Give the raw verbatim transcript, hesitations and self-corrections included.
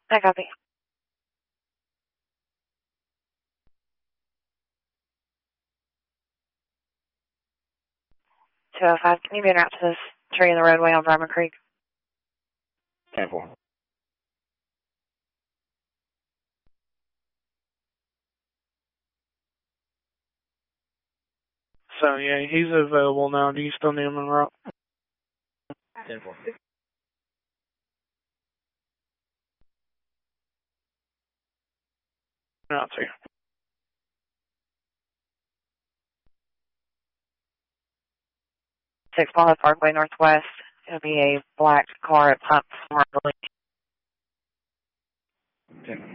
I copy. two oh five, can you be en route to this tree in the roadway on Brahma Creek? ten four. So, yeah, he's available now. Do you still need him en route? ten four. En route to you. six Walnut Parkway Northwest. It'll be a black car at pump. ten.